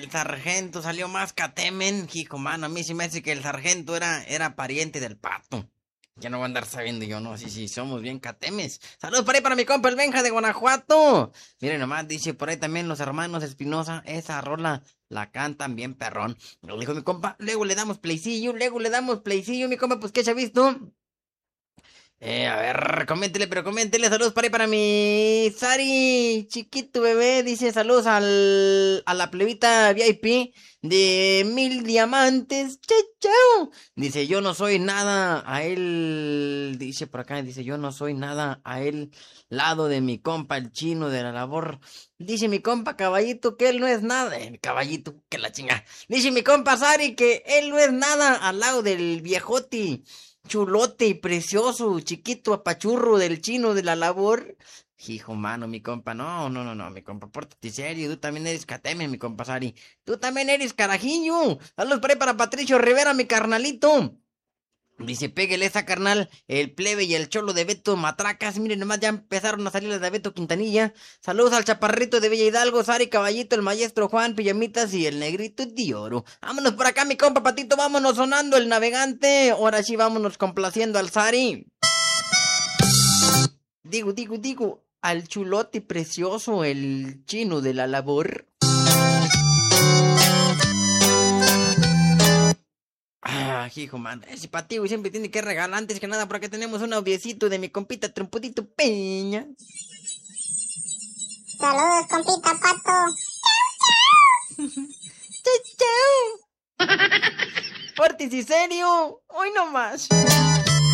el sargento salió más catemen. Hijo, mano, a mí sí me hace que el sargento era pariente del Pato. Ya no voy a andar sabiendo yo, no, sí, somos bien catemes. Saludos por ahí para mi compa el Benja de Guanajuato. Miren nomás, dice por ahí también los hermanos Espinosa, esa rola la cantan bien perrón. Lo dijo mi compa, luego le damos playcillo, mi compa, pues ¿qué se ha visto? A ver, coméntele, saludos para ahí para mi Sari, chiquito bebé, dice saludos a la plebita VIP de 1000 diamantes, chao, chao. Dice yo no soy nada a él, dice por acá, dice yo no soy nada a él, lado de mi compa el chino de la labor. Dice mi compa caballito que él no es nada, caballito, que la chinga. Dice mi compa Sari que él no es nada al lado del viejoti. Chulote y precioso, chiquito apachurro del chino de la labor. Hijo, mano, mi compa, no, mi compa, pórtate serio, tú también eres cateme, mi compa Sari. Tú también eres carajillo. Saludos por ahí para Patricio Rivera, mi carnalito. Dice, pégale esa carnal, el plebe y el cholo de Beto Matracas. Miren, nomás ya empezaron a salir las de Beto Quintanilla. Saludos al chaparrito de Villa Hidalgo, Sari Caballito, el maestro Juan Pijamitas y el negrito de oro. Vámonos por acá, mi compa Patito, vámonos sonando el navegante. Ahora sí, vámonos complaciendo al Sari. Digo, al chulote precioso, el chino de la labor. Hijo, man, ese patigo siempre tiene que regalar. Antes que nada, por acá tenemos un audiecito de mi compita Trompudito Peña. Saludos, compita Pato. Chau, chau. Fortis y serio, hoy nomás.